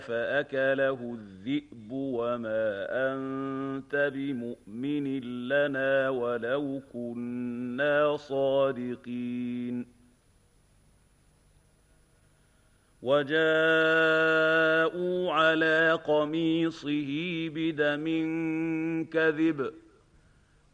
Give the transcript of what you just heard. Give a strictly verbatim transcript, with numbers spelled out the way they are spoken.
فأكله الذئب وما أنت بمؤمن لنا ولو كنا صادقين وجاءوا على قميصه بدم كذب